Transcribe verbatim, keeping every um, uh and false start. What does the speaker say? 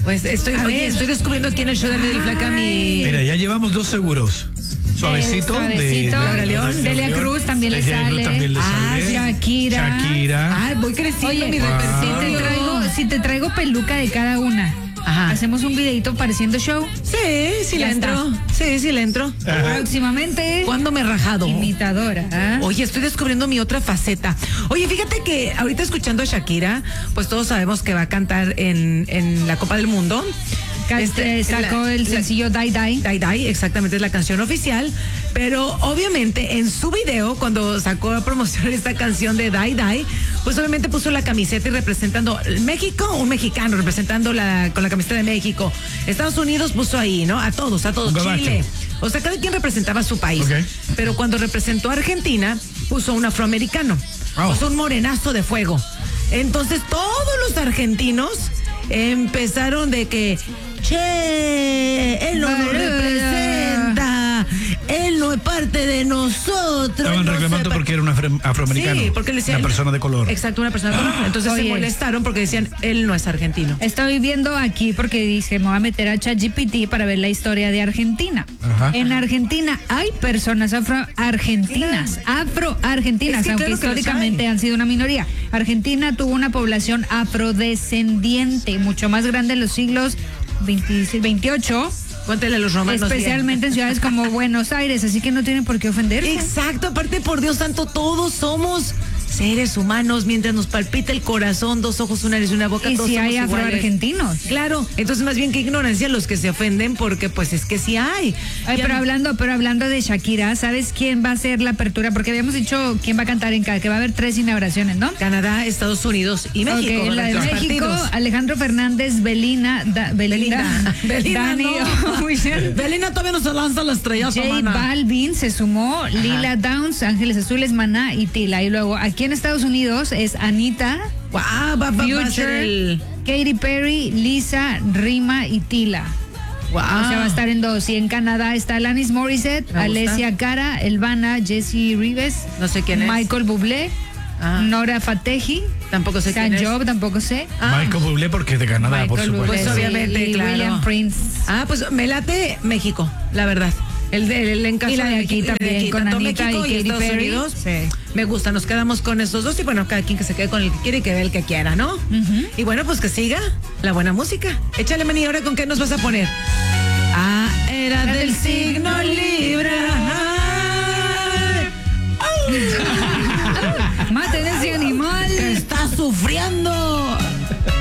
Pues estoy, oye, estoy descubriendo aquí en el show de Medio Flaca mi... Mira, ya llevamos dos seguros. Suavecito, Suavecito, de, Laura de, León, de, de Delia León. Cruz también le Delia Cruz sale. también le Ah, sale. Shakira. Shakira. Ay, voy creciendo Oye, mi si repertorio. te traigo, si te traigo peluca de cada una, Ajá. hacemos un videito pareciendo show. Sí, sí le Ya entro. Sí, sí le entro. Ajá. Próximamente, ¿Cuándo me he rajado? imitadora. ¿ah? Oye, estoy descubriendo mi otra faceta. Oye, fíjate que ahorita escuchando a Shakira, pues todos sabemos que va a cantar en, en la Copa del Mundo. Ca- Este, eh, sacó la- el la- sencillo Die Die. Die Die, exactamente, es la canción oficial. Pero obviamente en su video, cuando sacó a promocionar esta canción de Die Die, pues obviamente puso la camiseta y representando México, un mexicano representando la, con la camiseta de México. Estados Unidos puso ahí, ¿no? A todos, a todos. Un gabacho. Chile. O sea, cada quien representaba su país. Ok. Pero cuando representó a Argentina, puso un afroamericano. Oh. O sea, un morenazo de fuego. Entonces todos los argentinos empezaron de que, che, él no nos representa, él no es parte de nosotros. Estaban él no reclamando sepa- porque era un afro- afroamericano. Sí, porque le decían. Una persona de color. Exacto, una persona de color. Entonces se Oye. molestaron porque decían, él no es argentino. Estoy viendo aquí porque dije, me voy a meter a ChatGPT para ver la historia de Argentina. Ajá. En Argentina hay personas afro-argentinas, afro-argentinas, Es que aunque claro que los históricamente hay. han sido una minoría. Argentina tuvo una población afrodescendiente, mucho más grande en los siglos veinte, veintiocho, Cuéntale a los romanos. especialmente en ciudades como Buenos Aires, así que no tienen por qué ofenderse. Exacto, aparte por Dios santo, todos somos seres humanos, mientras nos palpita el corazón, dos ojos, una nariz y una boca, Y todos si somos hay iguales. afroargentinos. Claro, entonces más bien que ignorancia los que se ofenden, porque pues es que sí hay. Ay, Ya- pero hablando, pero hablando de Shakira, ¿sabes quién va a ser la apertura? Porque habíamos dicho quién va a cantar en cada, que va a haber tres inauguraciones, ¿no? Canadá, Estados Unidos y México. Ok, la de los México, partidos. Alejandro Fernández, Belina, da- Belinda, Belinda, Dani, no. Ocean, Belinda todavía no se lanza la estrella, J Balvin se sumó, Lila Downs, Ángeles Azules, Maná y Tila. Y luego aquí en Estados Unidos es Anita, Wow, va, va- va a ser Future, el... Katy Perry, Lisa, Rima y Tila. Wow. O sea, va a estar en dos. Y en Canadá está Alanis Morissette, Me gusta. Alessia Cara, Elvana, Jessie Rives, No sé quién es. Michael Bublé, Ah. Nora Fatehi, Tampoco sé quién San es. Job, tampoco sé. Ah. Michael Bublé porque es de Canadá, por Michael supuesto. Bublé, Pues, sí, obviamente, y claro. William Prince. Ah, pues me late México, la verdad. El de el encaje Y la de aquí también, con tanto Anita México y Katy Estados Perry. Unidos. Sí. Me gusta, nos quedamos con esos dos y bueno, cada quien que se quede con el que quiere y que vea el que quiera, ¿no? Y bueno, pues que siga la buena música. Échale, Mani, ahora con qué nos vas a poner. Ah, era La del del signo signo Libra. Ay. Maten ese animal. Que está sufriendo.